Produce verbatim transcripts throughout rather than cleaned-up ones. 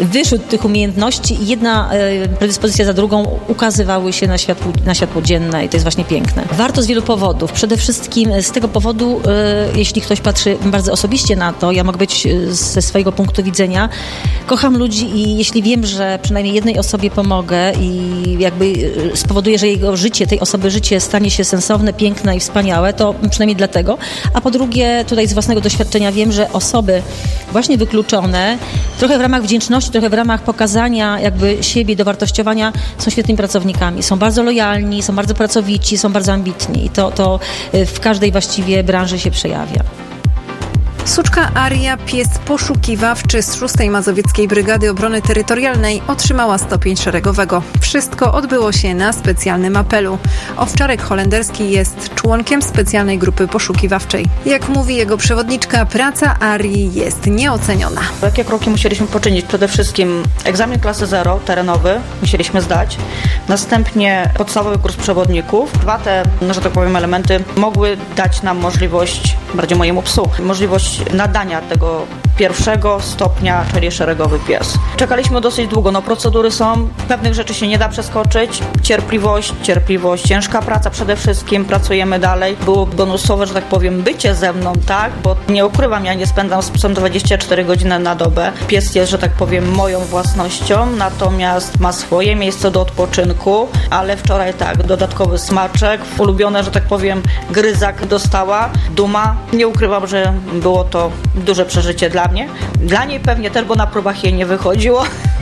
wyrzut tych umiejętności i jedna e, predyspozycja za drugą ukazywały się na światło, na światło dzienne i to jest właśnie piękne. Warto z wielu powodów. Przede wszystkim z tego powodu, e, jeśli ktoś patrzy bardzo osobiście na to, ja mogę być ze swojego punktu widzenia, kocham ludzi i jeśli wiem, że przynajmniej jednej osobie pomogę i jakby spowoduję, że jego życie, tej osoby życie stanie się sensowne, piękne i wspaniałe, to przynajmniej dlatego. A po drugie, tutaj z własnego doświadczenia wiem, że osoby właśnie wykluczone, trochę w ramach wdzięczności, trochę w ramach pokazania jakby siebie, dowartościowania, są świetnymi pracownikami. Są bardzo lojalni, są bardzo pracowici, są bardzo ambitni i to, to w każdej właściwie branży się przejawia. Suczka Aria, pies poszukiwawczy z szóstej Mazowieckiej Brygady Obrony Terytorialnej, otrzymała stopień szeregowego. Wszystko odbyło się na specjalnym apelu. Owczarek holenderski jest członkiem specjalnej grupy poszukiwawczej. Jak mówi jego przewodniczka, praca Arii jest nieoceniona. Jakie kroki musieliśmy poczynić? Przede wszystkim egzamin klasy zero, terenowy, musieliśmy zdać. Następnie podstawowy kurs przewodników. Dwa te, że tak powiem, elementy mogły dać nam możliwość, bardziej mojemu psu, możliwość nadania tego pierwszego stopnia, czyli szeregowy pies. Czekaliśmy dosyć długo, no procedury są, pewnych rzeczy się nie da przeskoczyć. Cierpliwość, cierpliwość, ciężka praca przede wszystkim, pracujemy dalej. Było bonusowe, że tak powiem, bycie ze mną, tak, bo nie ukrywam, ja nie spędzam z psem dwadzieścia cztery godziny na dobę. Pies jest, że tak powiem, moją własnością, natomiast ma swoje miejsce do odpoczynku, ale wczoraj tak, dodatkowy smaczek, ulubione, że tak powiem, gryzak dostała, duma. Nie ukrywam, że było to duże przeżycie dla mnie. Dla niej pewnie też, bo na próbach jej nie wychodziło.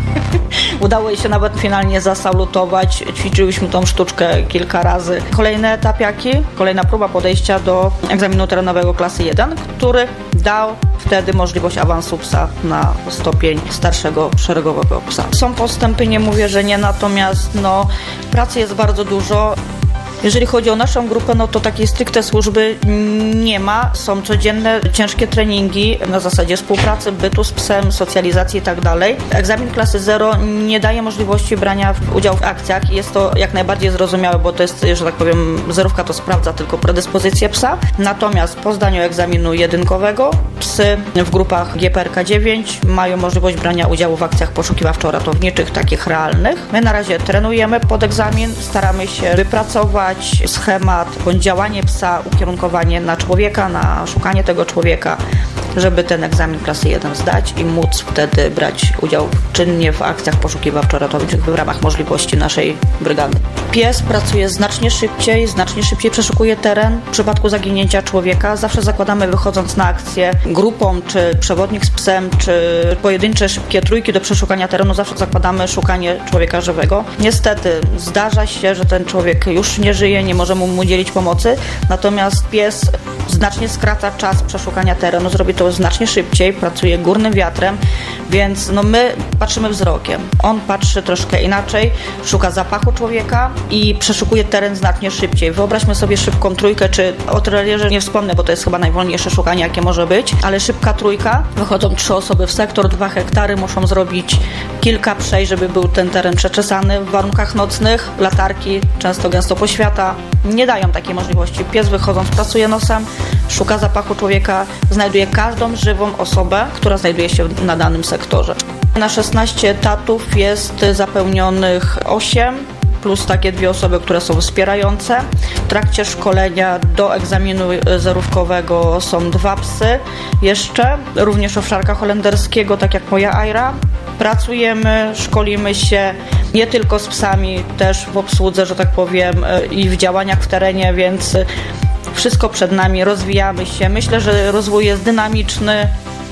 Udało jej się nawet finalnie zasalutować. Ćwiczyłyśmy tą sztuczkę kilka razy. Kolejny etap jaki? Kolejna próba podejścia do egzaminu terenowego klasy jeden, który dał wtedy możliwość awansu psa na stopień starszego szeregowego psa. Są postępy, nie mówię, że nie, natomiast no, pracy jest bardzo dużo. Jeżeli chodzi o naszą grupę, no to takiej stricte służby nie ma. Są codzienne, ciężkie treningi na zasadzie współpracy, bytu z psem, socjalizacji i tak dalej. Egzamin klasy zero nie daje możliwości brania udziału w akcjach. Jest to jak najbardziej zrozumiałe, bo to jest, że tak powiem, zerówka to sprawdza tylko predyspozycję psa. Natomiast po zdaniu egzaminu jedynkowego psy w grupach G P R K dziewięć mają możliwość brania udziału w akcjach poszukiwawczo-ratowniczych, takich realnych. My na razie trenujemy pod egzamin, staramy się wypracować schemat bądź działanie psa, ukierunkowanie na człowieka, na szukanie tego człowieka, żeby ten egzamin klasy jeden zdać i móc wtedy brać udział czynnie w akcjach poszukiwawczo-ratowniczych w ramach możliwości naszej brygady. Pies pracuje znacznie szybciej, znacznie szybciej przeszukuje teren. W przypadku zaginięcia człowieka zawsze zakładamy, wychodząc na akcję grupą, czy przewodnik z psem, czy pojedyncze szybkie trójki do przeszukania terenu, zawsze zakładamy szukanie człowieka żywego. Niestety zdarza się, że ten człowiek już nie żyje, nie możemy mu udzielić pomocy, natomiast pies znacznie skraca czas przeszukania terenu, zrobi to znacznie szybciej, pracuje górnym wiatrem, więc no my patrzymy wzrokiem. On patrzy troszkę inaczej, szuka zapachu człowieka i przeszukuje teren znacznie szybciej. Wyobraźmy sobie szybką trójkę, czy o trailerze nie wspomnę, bo to jest chyba najwolniejsze szukanie, jakie może być, ale szybka trójka, wychodzą trzy osoby w sektor, dwa hektary, muszą zrobić kilka przejść, żeby był ten teren przeczesany w warunkach nocnych. Latarki, często gęsto poświata, nie dają takiej możliwości. Pies wychodząc pracuje nosem, szuka zapachu człowieka, znajduje każdą żywą osobę, która znajduje się na danym sektorze. Na szesnaście etatów jest zapełnionych osiem, plus takie dwie osoby, które są wspierające. W trakcie szkolenia do egzaminu zerówkowego są dwa psy jeszcze, również owczarka holenderskiego, tak jak moja Aira. Pracujemy, szkolimy się nie tylko z psami, też w obsłudze, że tak powiem, i w działaniach w terenie, więc wszystko przed nami, rozwijamy się. Myślę, że rozwój jest dynamiczny.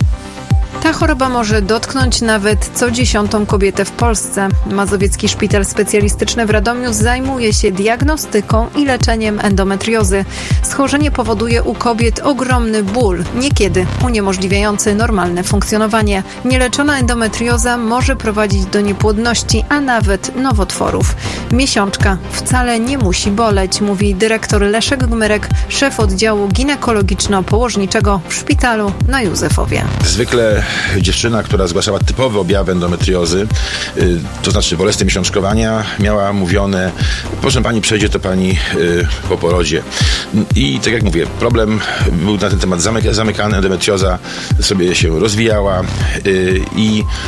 Ta choroba może dotknąć nawet co dziesiątą kobietę w Polsce. Mazowiecki Szpital Specjalistyczny w Radomiu zajmuje się diagnostyką i leczeniem endometriozy. Schorzenie powoduje u kobiet ogromny ból, niekiedy uniemożliwiający normalne funkcjonowanie. Nieleczona endometrioza może prowadzić do niepłodności, a nawet nowotworów. Miesiączka wcale nie musi boleć, mówi dyrektor Leszek Gmyrek, szef oddziału ginekologiczno-położniczego w szpitalu na Józefowie. Zwykle dziewczyna, która zgłaszała typowe objawy endometriozy, yy, to znaczy bolesne miesiączkowania, miała mówione: proszę pani, przejdzie to pani yy, po porodzie. I tak jak mówię, problem był na ten temat zamyk- zamykany, endometrioza sobie się rozwijała yy, i